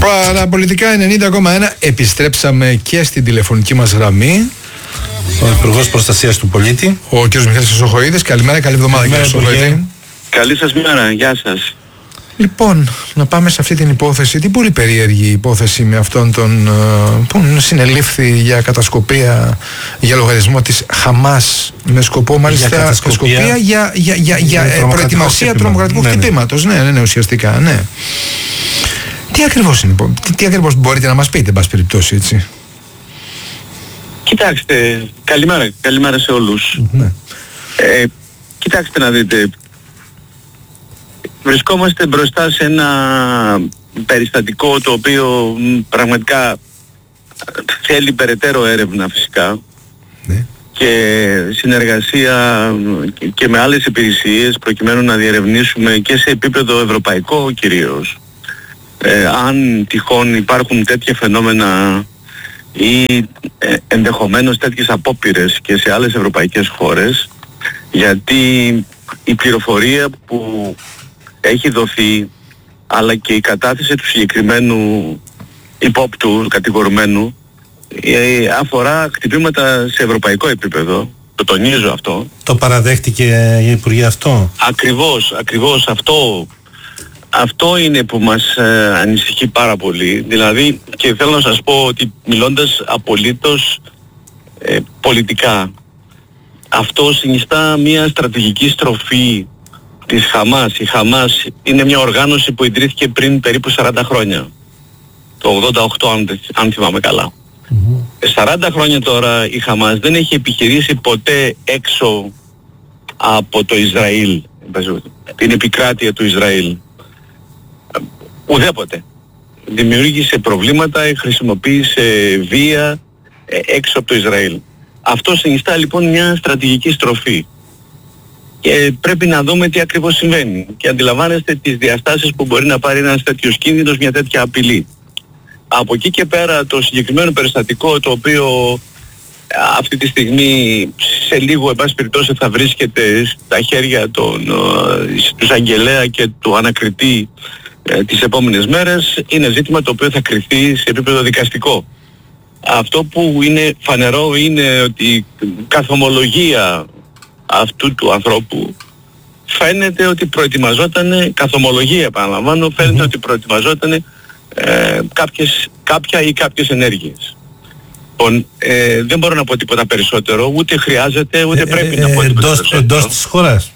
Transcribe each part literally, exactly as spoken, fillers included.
Παραπολιτικά ενενήντα κόμμα ένα. Επιστρέψαμε και στην τηλεφωνική μας γραμμή. Ο Υπουργός Προστασίας του Πολίτη, ο κ. Μιχάλης Χρυσοχοΐδης. Καλημέρα, καλή εβδομάδα κύριε Χρυσοχοΐδη. Καλή σας μέρα, γεια σας. Λοιπόν, να πάμε σε αυτή την υπόθεση, την πολύ περίεργη υπόθεση με αυτόν τον που συνελήφθη για κατασκοπία για λογαριασμό της Χαμάς, με σκοπό μάλιστα για κατασκοπία για, για, για, για, για, για προετοιμασία τρομοκρατικού ναι, χτυπήματος. Ναι, ναι, ναι, ουσιαστικά, ναι. Τι ακριβώς είναι, τι, τι ακριβώς μπορείτε να μας πείτε, εν πάση περιπτώσει, έτσι? Κοιτάξτε, καλημέρα, καλημέρα σε όλους. Ναι. Ε, κοιτάξτε να δείτε, βρισκόμαστε μπροστά σε ένα περιστατικό το οποίο πραγματικά θέλει περαιτέρω έρευνα φυσικά, Ναι. και συνεργασία και με άλλες υπηρεσίες προκειμένου να διερευνήσουμε και σε επίπεδο ευρωπαϊκό κυρίως ε, αν τυχόν υπάρχουν τέτοια φαινόμενα ή ε, ενδεχομένως τέτοιες απόπειρες και σε άλλες ευρωπαϊκές χώρες, γιατί η πληροφορία που έχει δοθεί αλλά και η κατάθεση του συγκεκριμένου υπόπτου, κατηγορουμένου, ε, αφορά χτυπήματα σε ευρωπαϊκό επίπεδο. Το τονίζω αυτό. Το παραδέχτηκε η Υπουργή αυτό? Ακριβώς, ακριβώς αυτό. Αυτό είναι που μας ε, ανησυχεί πάρα πολύ. Δηλαδή, και θέλω να σας πω ότι μιλώντας απολύτως ε, πολιτικά, αυτό συνιστά μια στρατηγική στροφή της Χαμάς. Η Χαμάς είναι μια οργάνωση που ιδρύθηκε πριν περίπου σαράντα χρόνια. Το ογδόντα οκτώ, αν, αν θυμάμαι καλά. Mm-hmm. σαράντα χρόνια τώρα η Χαμάς δεν έχει επιχειρήσει ποτέ έξω από το Ισραήλ, την επικράτεια του Ισραήλ. Ουδέποτε. Δημιούργησε προβλήματα, χρησιμοποίησε βία έξω από το Ισραήλ. Αυτό συνιστά λοιπόν μια στρατηγική στροφή. Και πρέπει να δούμε τι ακριβώς συμβαίνει. Και αντιλαμβάνεστε τις διαστάσεις που μπορεί να πάρει ένας τέτοιος κίνδυνος, μια τέτοια απειλή. Από εκεί και πέρα το συγκεκριμένο περιστατικό, το οποίο αυτή τη στιγμή σε λίγο εν πάση περιπτώσει θα βρίσκεται στα χέρια των, του εισαγγελέα και του ανακριτή ε, τις επόμενες μέρες, είναι ζήτημα το οποίο θα κριθεί σε επίπεδο δικαστικό. Αυτό που είναι φανερό είναι ότι η καθομολογία αυτού του ανθρώπου φαίνεται ότι προετοιμαζόταν, καθομολογία επαναλαμβάνω, φαίνεται mm-hmm. ότι προετοιμαζόταν ε, κάποιες, κάποια ή κάποιες ενέργειες. Λοιπόν, ε, δεν μπορώ να πω τίποτα περισσότερο, ούτε χρειάζεται, ούτε ε, πρέπει ε, να πω τίποτα εντός, περισσότερο. Εντός της χώρας.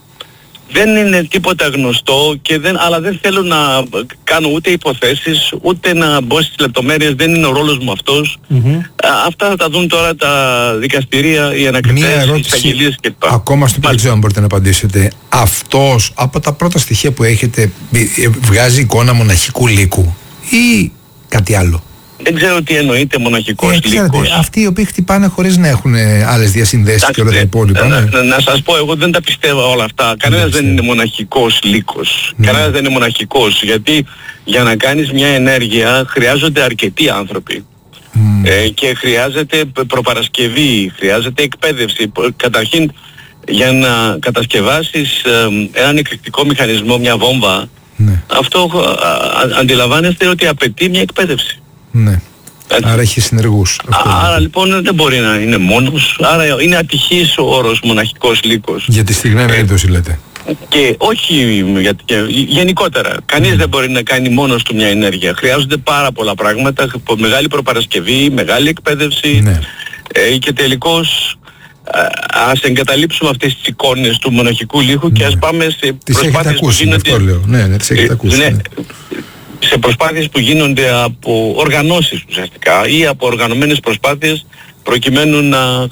Δεν είναι τίποτα γνωστό, και δεν, αλλά δεν θέλω να κάνω ούτε υποθέσεις, ούτε να μπω στις λεπτομέρειες, δεν είναι ο ρόλος μου αυτός. Mm-hmm. Α, αυτά θα τα δουν τώρα τα δικαστηρία, οι ανακριτές, οι εισαγγελίες κλπ. Ακόμα στο δεν ξέρω αν μπορείτε να απαντήσετε. Αυτός από τα πρώτα στοιχεία που έχετε βγάζει εικόνα μοναχικού λύκου ή κάτι άλλο? Δεν ξέρω τι εννοείται μοναχικός ε, λύκος. Αυτοί οι οποίοι χτυπάνε χωρίς να έχουν άλλες διασυνδέσεις και όλα τα υπόλοιπα. Να, ναι. να, να σας πω, εγώ δεν τα πιστεύω όλα αυτά. Κανένας δεν είναι μοναχικός λύκος. Ναι. Κανένας δεν είναι μοναχικός. Γιατί για να κάνεις μια ενέργεια χρειάζονται αρκετοί άνθρωποι. Mm. Ε, και χρειάζεται προπαρασκευή, χρειάζεται εκπαίδευση. Καταρχήν, για να κατασκευάσεις ε, έναν εκρηκτικό μηχανισμό, μια βόμβα, ναι. αυτό α, α, αντιλαμβάνεστε ότι απαιτεί μια εκπαίδευση. Ναι. Έτσι. Άρα έχει συνεργούς. Α, άρα λοιπόν δεν μπορεί να είναι μόνος. Άρα είναι ατυχής ο όρος μοναχικός λύκος. Για τη στιγμιαία περίπτωση λέτε. Και όχι για, και, γενικότερα. Κανείς mm. δεν μπορεί να κάνει μόνος του μια ενέργεια. Χρειάζονται πάρα πολλά πράγματα. Μεγάλη προπαρασκευή, μεγάλη εκπαίδευση. Ναι. Ε, και τελικώς ας εγκαταλείψουμε αυτές τις εικόνες του μοναχικού λύκου, ναι. και ας πάμε σε τις προσπάθειες που γίνονται. Αυτό λέω. Ναι, ναι, τις έχετε ακούσει. Ναι. Ναι. Σε προσπάθειες που γίνονται από οργανώσεις ουσιαστικά ή από οργανωμένες προσπάθειες προκειμένου να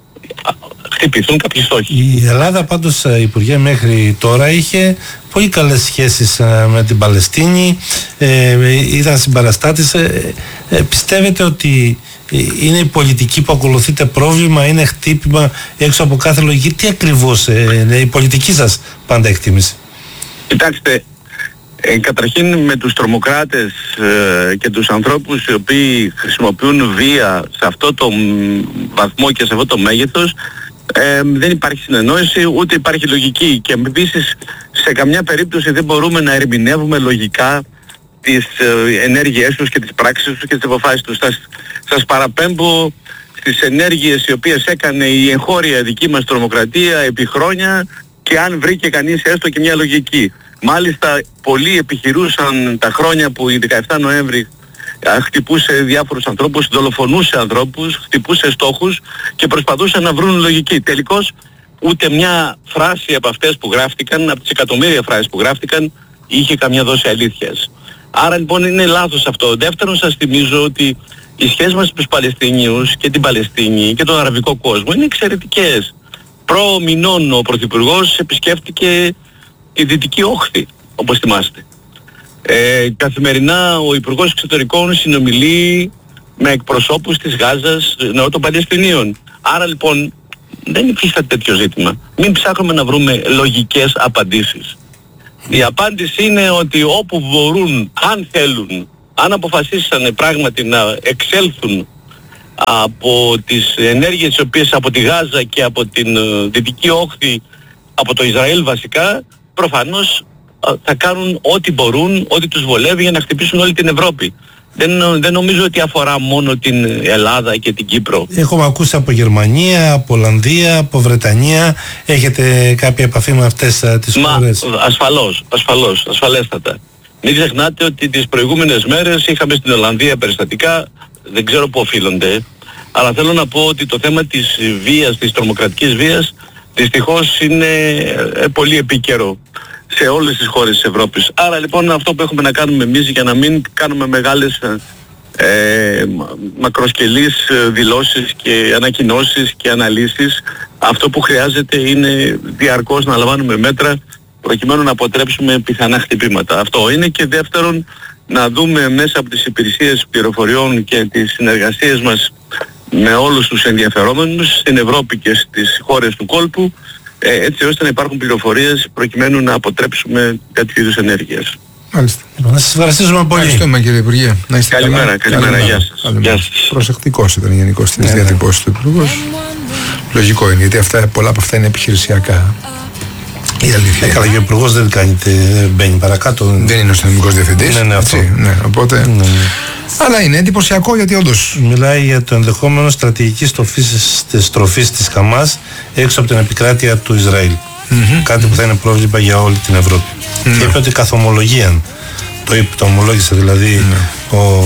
χτυπηθούν κάποιοι στόχοι. Η Ελλάδα πάντως, Υπουργέ, μέχρι τώρα είχε πολύ καλές σχέσεις με την Παλαιστίνη, ε, ήταν συμπαραστάτης. Ε, ε, πιστεύετε ότι είναι η πολιτική που ακολουθείτε πρόβλημα, είναι χτύπημα έξω από κάθε λογική? Τι ακριβώς ε, είναι η πολιτική σας πάντα εκτίμηση? Κοιτάξτε, Ε, καταρχήν με τους τρομοκράτες ε, και τους ανθρώπους οι οποίοι χρησιμοποιούν βία σε αυτό το βαθμό και σε αυτό το μέγεθος, ε, δεν υπάρχει συνεννόηση, ούτε υπάρχει λογική, και επίσης σε καμιά περίπτωση δεν μπορούμε να ερμηνεύουμε λογικά τις ε, ενέργειές τους και τις πράξεις τους και τις αποφάσεις τους. Σας, σας παραπέμπω στις ενέργειες οι οποίες έκανε η εγχώρια δική μας τρομοκρατία επί χρόνια και αν βρήκε κανείς έστω και μια λογική. Μάλιστα πολλοί επιχειρούσαν τα χρόνια που η δεκαεφτά Νοέμβρη χτυπούσε διάφορους ανθρώπους, δολοφονούσε ανθρώπους, χτυπούσε στόχους και προσπαθούσαν να βρουν λογική. Τελικώς ούτε μια φράση από αυτές που γράφτηκαν, από τις εκατομμύρια φράσεις που γράφτηκαν, είχε καμιά δόση αλήθειας. Άρα λοιπόν είναι λάθος αυτό. Δεύτερον, σας θυμίζω ότι οι σχέσεις μας με τους Παλαιστίνιους και την Παλαιστίνη και τον αραβικό κόσμο είναι εξαιρετικές. Προ μηνών ο Πρωθυπουργός επισκέφτηκε τη Δυτική Όχθη, όπως θυμάστε. Ε, καθημερινά ο Υπουργός Εξωτερικών συνομιλεί με εκπροσώπους της Γάζας, ναι, των Παλαιστινίων. Άρα λοιπόν δεν υφίσταται τέτοιο ζήτημα. Μην ψάχνουμε να βρούμε λογικές απαντήσεις. Η απάντηση είναι ότι όπου μπορούν, αν θέλουν, αν αποφασίσανε πράγματι να εξέλθουν από τις ενέργειες τις οποίες από τη Γάζα και από την uh, Δυτική Όχθη, από το Ισραήλ βασικά, προφανώς uh, θα κάνουν ό,τι μπορούν, ό,τι τους βολεύει για να χτυπήσουν όλη την Ευρώπη. Δεν, δεν νομίζω ότι αφορά μόνο την Ελλάδα και την Κύπρο. Έχουμε ακούσει από Γερμανία, από Ολλανδία, από Βρετανία. Έχετε κάποια επαφή με αυτές uh, τις Μα, χώρες? ασφαλώς, ασφαλώς, ασφαλέστατα. Μην ξεχνάτε ότι τις προηγούμενες μέρες είχαμε στην Ολλανδία περιστατικά, δεν ξέρω πού οφείλονται, αλλά θέλω να πω ότι το θέμα της βίας, της τρομοκρατικής βίας, δυστυχώς είναι πολύ επίκαιρο σε όλες τις χώρες της Ευρώπης. Άρα λοιπόν αυτό που έχουμε να κάνουμε εμείς για να μην κάνουμε μεγάλες ε, μακροσκελείς δηλώσεις και ανακοινώσεις και αναλύσεις, αυτό που χρειάζεται είναι διαρκώς να λαμβάνουμε μέτρα προκειμένου να αποτρέψουμε πιθανά χτυπήματα. Αυτό είναι. Και δεύτερον, να δούμε μέσα από τις υπηρεσίες πληροφοριών και τις συνεργασίες μας με όλους τους ενδιαφερόμενους στην Ευρώπη και στις χώρες του κόλπου, ε, έτσι ώστε να υπάρχουν πληροφορίες προκειμένου να αποτρέψουμε τέτοιου είδους ενέργειες. Μάλιστα. Να σας ευχαριστήσουμε πολύ. Ευχαριστούμε κύριε Υπουργέ. Να είστε καλημέρα, καλά. καλημέρα, καλημέρα. Γεια σας. Γεια σας. Προσεκτικός ήταν γενικώς στις ναι, διατυπώσεις του Υπουργός. Λογικό είναι, γιατί αυτά, πολλά από αυτά είναι επιχειρησιακά. Η αλήθεια. Ε, καλά, και ο Υπουργός δεν κάνει, δεν μπαίνει παρακάτω. Δεν είναι ο αστυνομικός διευθυντής. Ναι, ναι, αυτό. Έτσι, ναι, οπότε... Ναι, ναι. Αλλά είναι εντυπωσιακό, γιατί όντως... Μιλάει για το ενδεχόμενο στρατηγικής στροφής της Χαμάς έξω από την επικράτεια του Ισραήλ. Mm-hmm. Κάτι που θα είναι πρόβλημα για όλη την Ευρώπη. Mm-hmm. Και είπε ότι καθ' ομολογίαν, το είπε, το ομολόγησε δηλαδή mm-hmm. ο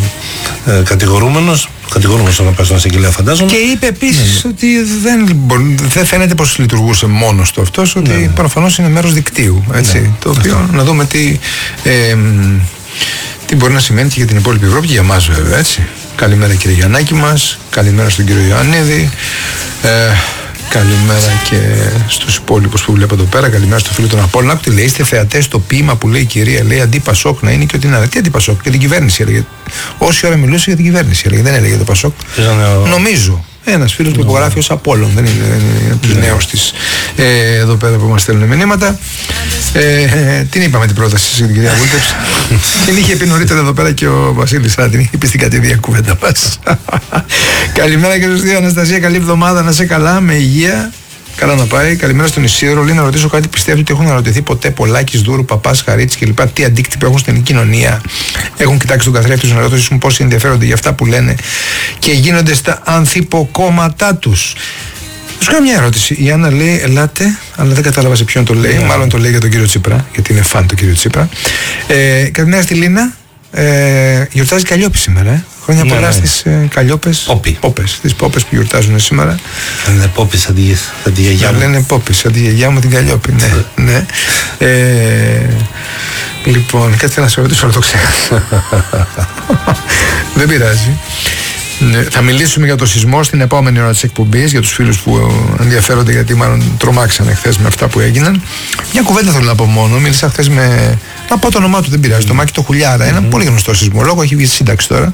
ε, κατηγορούμενος, κατηγορούμενος όταν πάει στον εισαγγελέα, φαντάζομαι. Και είπε επίσης mm-hmm. ότι δεν, δεν φαίνεται πως λειτουργούσε μόνος του αυτός, ότι mm-hmm. προφανώς είναι μέρος δικτύου. Έτσι, mm-hmm. Το οποίο mm-hmm. να δούμε τι, ε, τι μπορεί να σημαίνει και για την υπόλοιπη Ευρώπη και για εμάς βέβαια. Έτσι. Καλημέρα κύριε Γιαννάκη μας, καλημέρα στον κύριο Ιωαννίδη. Ε, Καλημέρα και στους υπόλοιπους που βλέπω εδώ πέρα. Καλημέρα στο φίλο των Απόλλων. Άκου τι λέει, είστε θεατές στο ποίημα που λέει η κυρία, λέει αντί Πασόκ να είναι και ότι είναι. Τι αντί Πασόκ, και την κυβέρνηση έλεγε. Όση ώρα μιλούσε για την κυβέρνηση έλεγε, δεν έλεγε το Πασόκ. Ο... Νομίζω. Ένας φίλος που υπογράφει ως Απόλλων, δεν είναι, είναι από τους yeah. νέους της ε, εδώ πέρα που μας στέλνουν μηνύματα. Ε, ε, την είπαμε την πρόταση για την κυρία Βούλτεψη. Την είχε πει νωρίτερα εδώ πέρα και ο Βασίλης, την είχε πει στην κατηδία κουβέντα μας. Καλημέρα και στους δύο, Αναστασία, καλή εβδομάδα, να σε καλά, με υγεία. Καλά να πάει. Καλημέρα στον Ισίδωρο. Λέει να ρωτήσω κάτι. Πιστεύετε ότι έχουν αναρωτηθεί ποτέ Πολάκης, Δούρου, Παπάς, Χαρίτης κλπ. Τι αντίκτυπο έχουν στην κοινωνία? Έχουν κοιτάξει τον καθρέφτη τους να ρωτήσουν πόσοι ενδιαφέρονται για αυτά που λένε και γίνονται στα ανθυποκόμματά τους? Θα σου κάνω μια ερώτηση. Η Άννα λέει, ελάτε, αλλά δεν κατάλαβα σε ποιον το λέει. Yeah. Μάλλον το λέει για τον κύριο Τσίπρα, γιατί είναι φαν του κύριο Τσίπρα. Ε, καλημέρα στη Λίνα. Ε, γιορτάζει Καλλιόπη σήμερα. Ε. Χρόνια ναι, πολλά ναι. στις ε, Καλλιόπες. Πόπες. Στις Πόπες που γιορτάζουν σήμερα. Λένε Πόπες σαν τη, τη γιαγιά μου. Λένε Πόπες σαν τη γιαγιά μου την Καλλιόπη. Ναι, ναι. Ε, λοιπόν, κάτι θέλω να σε ρωτήσω, αλλά το ξέχασα. Δεν πειράζει. Ναι, θα μιλήσουμε για το σεισμό στην επόμενη ώρα της εκπομπής, για τους φίλους που ενδιαφέρονται, γιατί μάλλον τρομάξανε χθες με αυτά που έγιναν. Μια κουβέντα θέλω να πω μόνο. Μίλησα χθες με. Να πω το όνομά του, δεν πειράζει. Mm. Το Μάκη το Χουλιάρα. Mm-hmm. Ένα πολύ γνωστό σεισμολόγο, έχει βγει στη σύνταξη τώρα.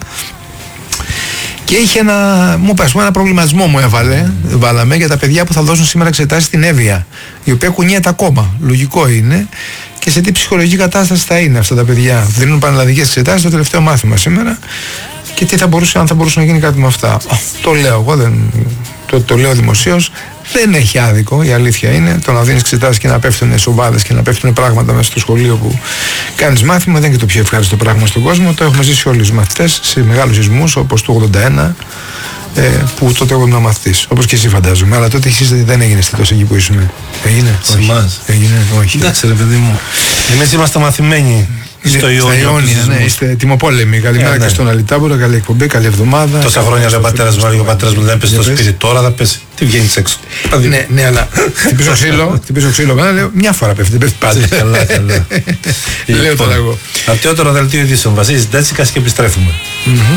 Και είχε ένα. Μου πες, ένα προβληματισμό μου έβαλε. Mm. Βάλαμε για τα παιδιά που θα δώσουν σήμερα εξετάσεις στην Εύβοια, η οποία κουνιέται ακόμα. Λογικό είναι. Και σε τι ψυχολογική κατάσταση θα είναι αυτά τα παιδιά. Δίνουν πανελλαδικές εξετάσεις το τελευταίο μάθημα σήμερα. Και τι θα μπορούσε, αν θα μπορούσε να γίνει κάτι με αυτά. Oh, το λέω εγώ, δεν, το, το λέω δημοσίως. δεν έχει άδικο, η αλήθεια είναι. Το να δίνεις εξετάσεις και να πέφτουν σοβάδες και να πέφτουν πράγματα μέσα στο σχολείο που κάνεις μάθημα δεν είναι και το πιο ευχάριστο πράγμα στον κόσμο. Το έχουμε ζήσει όλοι τους μαθητές σε μεγάλους σεισμούς όπως το ογδόντα ένα. Ε, που τότε εγώ ήμουν μαθητής, όπως και εσύ φαντάζομαι. Αλλά τότε εσείς δεν έγινες τόσο εκεί που ήσουν. Έγινε? Σε εμάς. Έγινε? Όχι. Εντάξει ρε παιδί μου. Εμείς είμαστε μαθημένοι στο Ιόνιο. Ναι, είστε τιμοπόλεμοι. Καλημέρα yeah, και ναι. στον Αλιτάμπουρο, καλή εκπομπή, καλή εβδομάδα. Τόσα χρόνια λέει ο πατέρας μου, ο πατέρας μου δεν έπεσε στο σπίτι, τώρα θα πέσει. Τι βγαίνεις έξω? Ναι, ναι, αλλά χτυπήσω ξύλο, χτυπήσω ξύλο, καλά, λέω μια φορά πέφτει, πέφτει πάντα. Καλά, καλά. Λέω τώρα εγώ. Αρτιότερο δελτίο ειδήσεων, Βασίλης Ντέτσικας και επιστρέφουμε.